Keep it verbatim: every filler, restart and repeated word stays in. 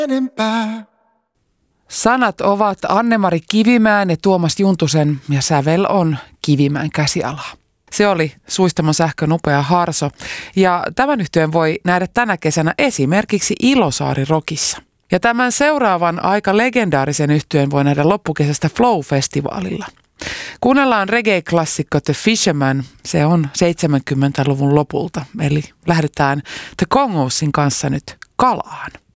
enempää. Sanat ovat Anne-Mari Kivimäen ja Tuomas Juntusen ja sävel on Kivimäen käsialaa. Se oli Suistamon sähkön upea Harso ja tämän yhtyeen voi nähdä tänä kesänä esimerkiksi Ilosaari Rockissa. Ja tämän seuraavan aika legendaarisen yhtyeen voi nähdä loppukesästä Flow-festivaalilla. Kuunnellaan reggae-klassikko The Fisherman, se on seitsemänkymmentäluvun lopulta, eli lähdetään The Congosin kanssa nyt Kalaan.